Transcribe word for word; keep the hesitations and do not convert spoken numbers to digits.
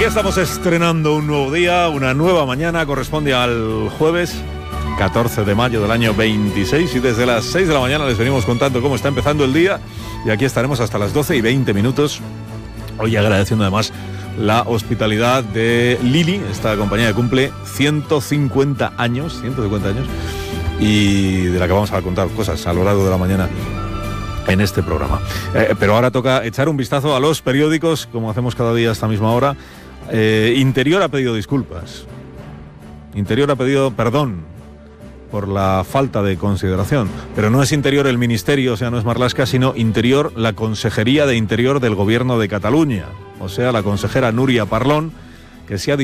Aquí estamos estrenando un nuevo día, una nueva mañana, corresponde al jueves catorce de mayo del año veintiséis y desde las seis de la mañana les venimos contando cómo está empezando el día y aquí estaremos hasta las doce y veinte minutos, hoy agradeciendo además la hospitalidad de Lili, esta compañía que cumple ciento cincuenta años, ciento cincuenta años y de la que vamos a contar cosas a lo largo de la mañana en este programa. Eh, pero ahora toca echar un vistazo a los periódicos, como hacemos cada día a esta misma hora. Eh, Interior ha pedido disculpas. Interior ha pedido perdón por la falta de consideración. Pero no es Interior el Ministerio, o sea, no es Marlaska, sino Interior, la Consejería de Interior del Gobierno de Cataluña. O sea, la consejera Núria Parlon, que se ha